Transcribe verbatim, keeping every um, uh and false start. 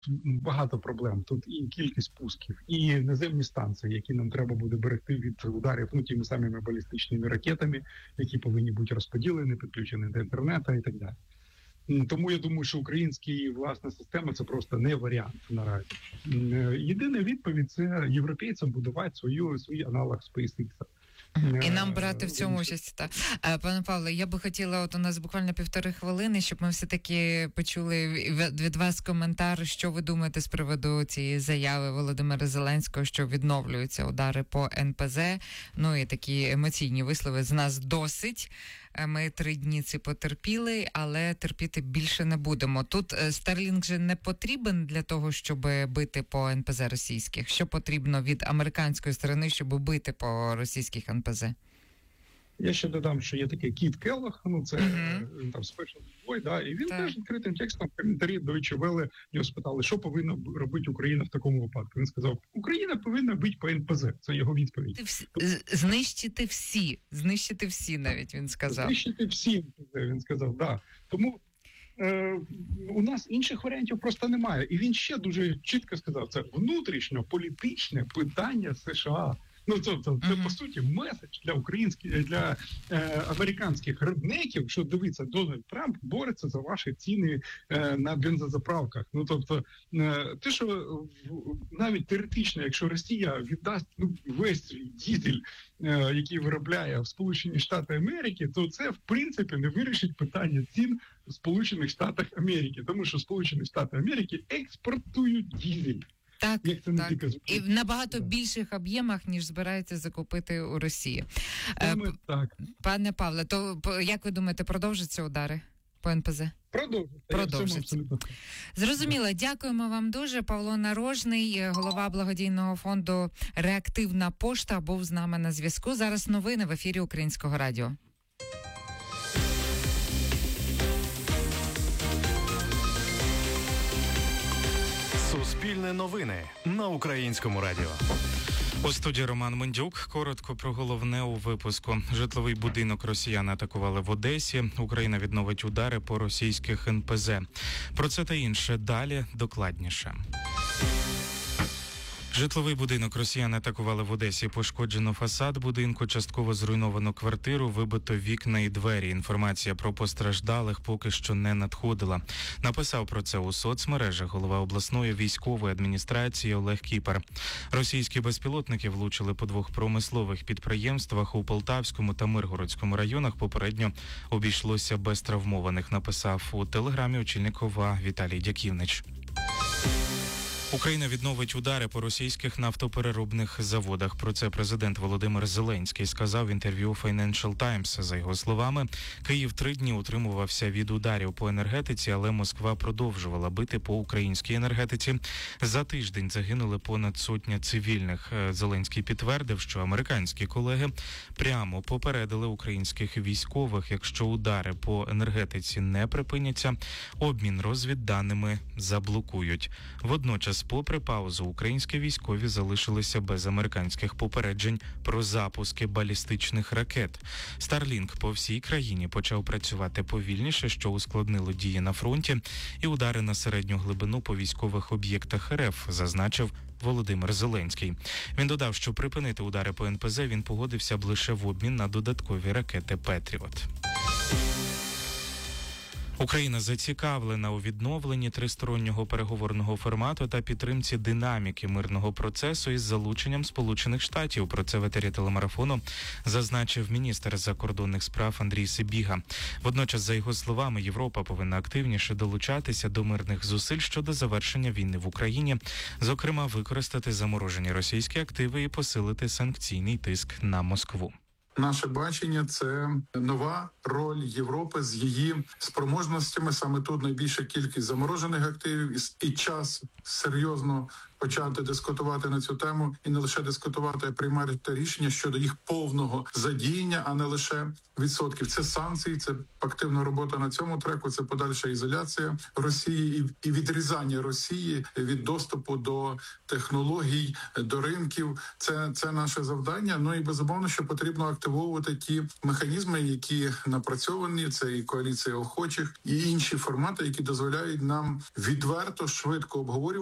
багато проблем. Тут і кількість пусків, і наземні станції, які нам треба буде берегти від ударів, ну, тими самими балістичними ракетами, які повинні бути розподілені, підключені до інтернету і так далі. Тому я думаю, що українська власна система – це просто не варіант наразі. Єдина відповідь – це європейцям будувати свою, свій аналог SpaceX. І нам брати в цьому участь. Так. Пане Павле, я би хотіла, от у нас буквально півтори хвилини, щоб ми все-таки почули від вас коментар, що ви думаєте з приводу цієї заяви Володимира Зеленського, що відновлюються удари по ен пе зе. Ну і такі емоційні вислови: з нас досить, ми три дні ці потерпіли, але терпіти більше не будемо. Тут Starlink же не потрібен для того, щоб бити по ен пе зе російських. Що потрібно від американської сторони, щоб бити по російських ен пе зе? Я ще додам, що є такий Кіт Келлог, ну це uh-huh. там Special Boy, да, і він так. теж відкритим текстом в коментарі Deutsche Welle його спитали, що повинна робити Україна в такому випадку. Він сказав, Україна повинна бити по ен пе зе. Це його відповідь. Вс... Знищити всі, знищити всі навіть, він сказав. Знищити всі, ен пе зе, він сказав, да. Тому е, у нас інших варіантів просто немає. І він ще дуже чітко сказав, це внутрішньополітичне питання США. Ну, це, це, це uh-huh. по суті, меседж для українських, для е, американських реднеків, що, дивіться, Дональд Трамп бореться за ваші ціни е, на бензозаправках. Ну, тобто, е, те, що навіть теоретично, якщо Росія віддасть ну, весь свій дізель, е, який виробляє в Сполучені Штати Америки, то це, в принципі, не вирішить питання цін в Сполучених Штатах Америки, тому що Сполучені Штати Америки експортують дізель. Так, так. І в набагато так. більших об'ємах, ніж збирається закупити у Росії. Саме так. Пане Павле, то як ви думаєте, продовжаться удари по ен пе зе? Продовжиться. Продовжиться. Зрозуміло. Дякуємо вам дуже. Павло Нарожний, голова благодійного фонду «Реактивна пошта», був з нами на зв'язку. Зараз новини в ефірі Українського радіо. Суспільне новини на Українському радіо. У студії Роман Мендюк. Коротко про головне у випуску. Житловий будинок росіян атакували в Одесі. Україна відновить удари по російських ен пе зе. Про це та інше далі докладніше. Житловий будинок росіян атакували в Одесі. Пошкоджено фасад будинку, частково зруйновано квартиру, вибито вікна і двері. Інформація про постраждалих поки що не надходила. Написав про це у соцмережах голова обласної військової адміністрації Олег Кіпер. Російські безпілотники влучили по двох промислових підприємствах у Полтавському та Миргородському районах. Попередньо обійшлося без травмованих, написав у телеграмі очільник ОВА Віталій Дяківнич. Україна відновить удари по російських нафтопереробних заводах. Про це президент Володимир Зеленський сказав в інтерв'ю Financial Times. За його словами, Київ три дні утримувався від ударів по енергетиці, але Москва продовжувала бити по українській енергетиці. За тиждень загинули понад сотня цивільних. Зеленський підтвердив, що американські колеги прямо попередили українських військових, якщо удари по енергетиці не припиняться, обмін розвідданими заблокують. Водночас, попри паузу, українські військові залишилися без американських попереджень про запуски балістичних ракет. Starlink по всій країні почав працювати повільніше, що ускладнило дії на фронті, і удари на середню глибину по військових об'єктах ер еф, зазначив Володимир Зеленський. Він додав, що припинити удари по ен пе зе він погодився б лише в обмін на додаткові ракети «Петріот». Україна зацікавлена у відновленні тристороннього переговорного формату та підтримці динаміки мирного процесу із залученням Сполучених Штатів. Про це в етері телемарафону зазначив міністр закордонних справ Андрій Сибіга. Водночас, за його словами, Європа повинна активніше долучатися до мирних зусиль щодо завершення війни в Україні, зокрема використати заморожені російські активи і посилити санкційний тиск на Москву. Наше бачення – це нова роль Європи з її спроможностями. Саме тут найбільша кількість заморожених активів і час серйозно почати дискутувати на цю тему і не лише дискутувати, а приймати рішення щодо їх повного задіяння, а не лише відсотків. Це санкції, це активна робота на цьому треку, це подальша ізоляція Росії і, і відрізання Росії від доступу до технологій, до ринків. Це, це наше завдання. Ну і безумовно, що потрібно активовувати ті механізми, які напрацьовані. Це і коаліція охочих, і інші формати, які дозволяють нам відверто, швидко обговорювати